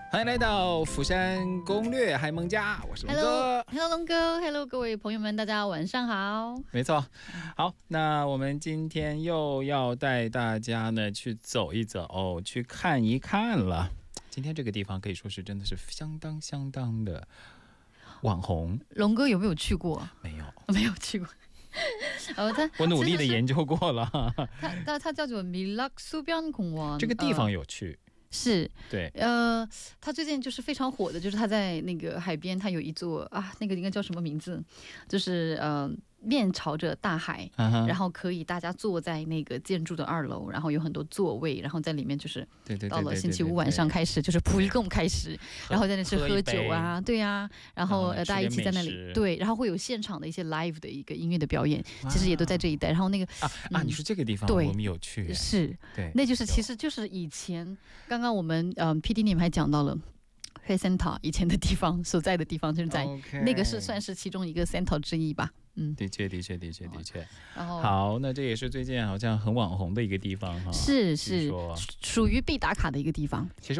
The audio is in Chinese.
欢迎来到釜山攻略海蒙家，我是龙哥。 Hello 龙哥 ，Hello 各位朋友们，大家晚上好。 没错，好，那我们今天又要带大家呢去走一走，去看一看了。今天这个地方可以说是真的是相当的网红。 龙哥有没有去过？ 没有， 没有去过。 我努力的研究过了。 它叫做밀락수변공원， 这个地方有趣。 是， 对， 他最近就是非常火的，就是他在那个海边，他有一座啊，那个应该叫什么名字？就是面朝着大海，然后可以大家坐在那个建筑的2楼，然后有很多座位，然后在里面就是到了星期五晚上开始就是불금开始，然后在那吃喝酒啊，对啊，然后大家一起在那里，对，然后会有现场的一些 live 的一个音乐的表演，其实也都在这一带。然后那个你说这个地方我们有去， 是，对，那就是其实就是以前刚刚我们PD 你们还讲到了。黑 center 以前的地方所在的地方就是在那个是算是其中一个 center 之一吧。的确。好，那这也是最近好像很网红的一个地方哈。是属于必打卡的一个地方。其实